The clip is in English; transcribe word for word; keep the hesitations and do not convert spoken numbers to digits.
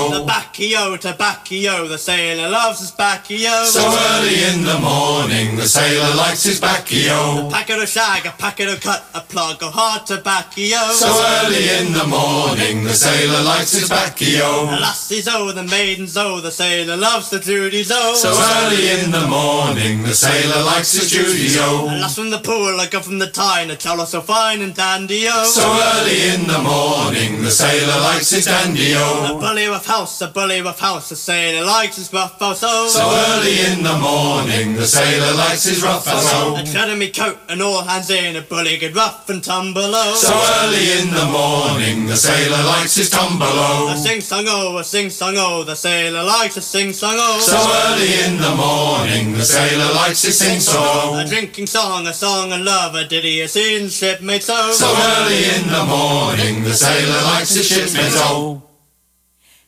Tobacco, tobacco, the sailor loves his baccio. So early in the morning, the sailor likes his baccio. A packet of shag, a packet of cut, a plug of hard tobacco. So early in the morning, the sailor likes his baccio. The lassies oh, the maidens oh, the sailor loves the duties oh. So early in the morning, the sailor likes his duties oh. A lass from the pool, a girl from the Tyne, a chowler so fine and dandy oh. So early in the morning, the sailor likes his dandy oh. A bully with house, a bully with house, the sailor likes his rough house oh. So early in the morning, the sailor likes his rough house oh. A tread on me coat and all hands in, a bully good rough and tumble oh. So early in the morning, the sailor likes his tumble oh. A sing song oh, a sing song oh, the sailor likes a sing song oh. So early in the morning, the sailor likes his sing song. A drinking song, a song of love, a ditty a season shipmates oh. So early in the morning, the sailor likes his shipmates oh.